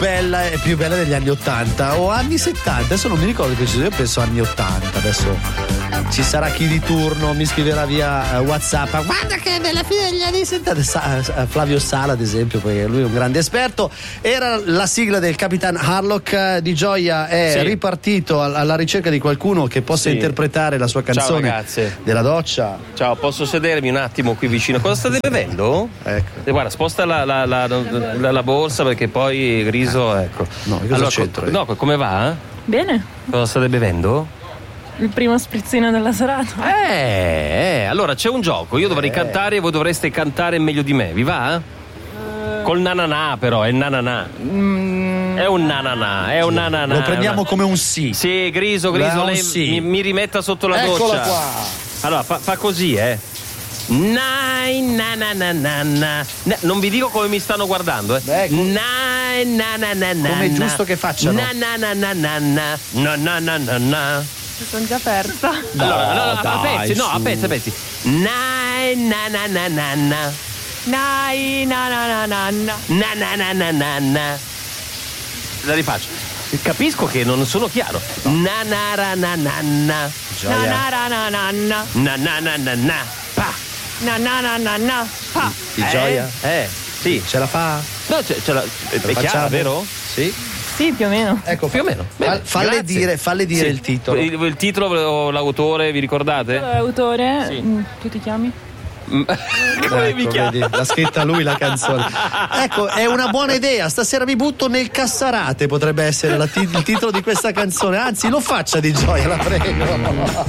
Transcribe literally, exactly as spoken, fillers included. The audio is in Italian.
bella e più bella degli anni ottanta o anni settanta, adesso non mi ricordo preciso, io penso anni ottanta. Adesso ci sarà chi di turno mi scriverà via uh, WhatsApp, guarda che nella fine degli anni settanta, Sa- uh, Flavio Sala ad esempio, perché lui è un grande esperto. Era la sigla del Capitan Harlock. Di Gioia è sì. ripartito all- alla ricerca di qualcuno che possa sì. interpretare la sua canzone. Ciao ragazze. Della doccia. Ciao, posso sedermi un attimo qui vicino? Cosa state bevendo? Ecco. Eh, guarda, sposta la, la, la, la, la borsa perché poi Griso, ecco. No, cosa allora, c'entro io? no, come va? Bene. Cosa state bevendo? Il primo sprizzino della serata. Eh, eh, allora c'è un gioco, io dovrei Eh. cantare e voi dovreste cantare meglio di me, vi va? Col nananà però, è il nananà. Mm. È un nananà, è un nananà. Lo prendiamo come un sì. Sì, Griso, Griso, Da un lei sì. mi, mi rimetta sotto la Eccola doccia. qua. Allora, fa, fa così, eh. Nai, na, na, na, na, na. Na, non vi dico come mi stanno guardando, eh. Beh, com- Nai, na, na, na, na, Come è na. giusto che facciano. Na, na, na, na, na, na. Na, na, na, na, na. Mi sono già persa. Allora, no, no, dai, a pezzi, no, su. a pezzi, a pezzi. Nai, na, na, na, na, na. Nai, na na na na na. Na, na, na, na, na, na. La rifaccio. Capisco che non sono chiaro. Na, na, ra, na, na, na. Na na ra na na na. Na, na, na, na, na. Pa. Na na na na na. Pa. Di Gioia? Eh, eh, sì. Ce la fa? No, ce, ce la, è, Lo è chiaro, facciamo? vero? Sì. Sì, più o meno. Ecco, Più o meno. Fa- Bene, falle grazie. dire, falle dire Sì. il titolo. Il, il titolo o l'autore, vi ricordate? Autore, Sì. mm, tu ti chiami? Come mi Ecco, chiama? vedi, l'ha scritta lui la canzone. Ecco, è una buona idea. Stasera mi butto nel Cassarate, potrebbe essere la ti- il titolo di questa canzone. Anzi, lo faccia Di Gioia, la prego.